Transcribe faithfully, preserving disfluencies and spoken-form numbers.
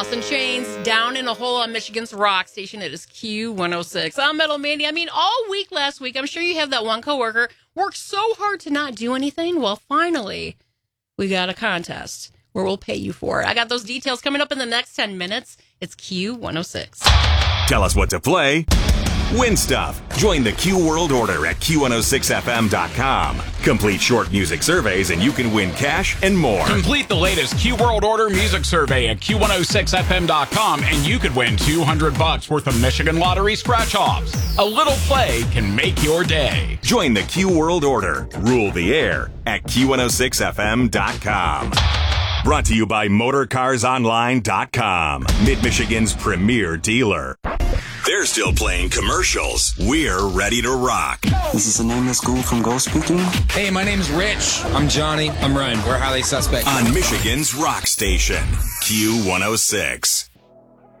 And Chains down in a hole on Michigan's rock station. It is Q one oh six. I'm Metal Mania. I mean, all week last week, I'm sure you have that one coworker worked so hard to not do anything. Well, finally, we got a contest where we'll pay you for it. I got those details coming up in the next ten minutes. It's Q one oh six. Tell us what to play. Win stuff. Join the Q World Order at Q one oh six F M dot com. Complete short music surveys and you can win cash and more. Complete the latest Q World Order music survey at Q one oh six F M dot com and you could win two hundred bucks worth of Michigan Lottery scratch-offs. A little play can make your day. Join the Q World Order. Rule the air at Q one oh six F M dot com. Brought to you by Motor Cars Online dot com, Mid-Michigan's premier dealer. They're still playing commercials. We're ready to rock. This is a nameless ghoul from Ghost speaking. Hey, my name's Rich. I'm Johnny. I'm Ryan. We're highly suspect. On Michigan's rock station, Q one oh six.